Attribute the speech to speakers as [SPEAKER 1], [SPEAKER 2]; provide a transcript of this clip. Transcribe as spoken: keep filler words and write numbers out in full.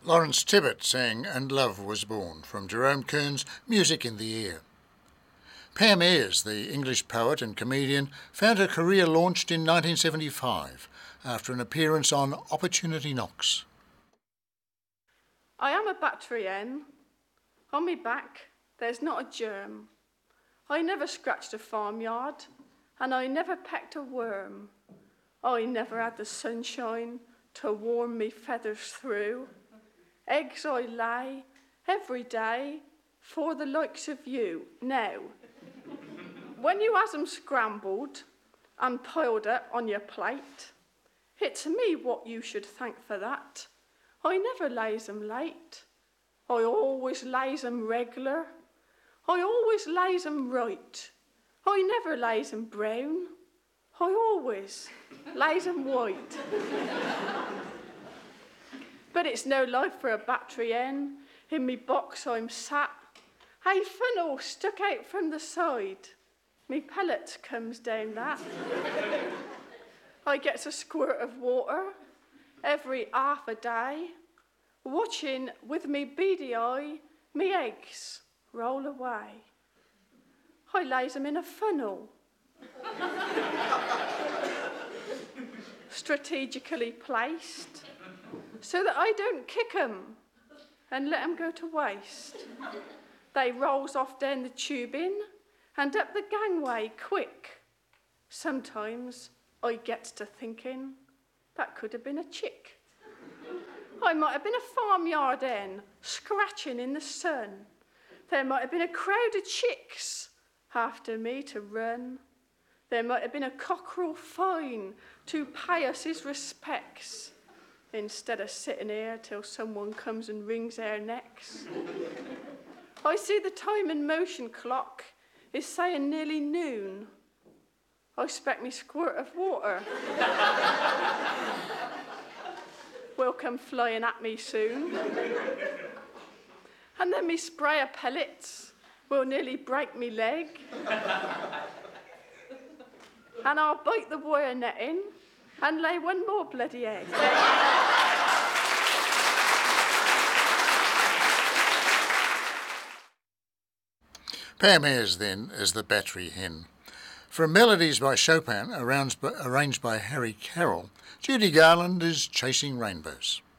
[SPEAKER 1] Lawrence Tibbett sang And Love Was Born from Jerome Kern's Music in the Ear. Pam Ayres, the English poet and comedian, found her career launched in nineteen seventy-five after an appearance on Opportunity Knocks.
[SPEAKER 2] I am a battery hen. On me back, there's not a germ. I never scratched a farmyard, and I never pecked a worm. I never had the sunshine to warm me feathers through. Eggs I lay every day for the likes of you. Now, when you has 'em scrambled and piled up on your plate, it's me what you should thank for that. I never lays 'em late. I always lays 'em regular. I always lays 'em right. I never lays 'em brown. I always lays 'em white. But it's no life for a battery hen. In me box I'm sat. A funnel stuck out from the side. Me pellet comes down that. I gets a squirt of water every half a day, watching with me beady eye me eggs roll away. I lays 'em in a funnel, strategically placed, so that I don't kick 'em and let 'em go to waste. They rolls off down the tubing and up the gangway quick. Sometimes I gets to thinking that could have been a chick. I might have been a farmyard hen scratching in the sun. There might have been a crowd of chicks after me to run. There might have been a cockerel fine to pay us his respects, instead of sitting here till someone comes and wrings our necks. I see the time and motion clock is saying nearly noon. I expect me squirt of water will come flying at me soon. And then me spray of pellets will nearly break me leg. And I'll bite the wire netting and lay one more bloody egg.
[SPEAKER 1] Pam Ayres, then, as the battery hen. From melodies by Chopin, arranged by, arranged by Harry Carroll, Judy Garland is Chasing Rainbows.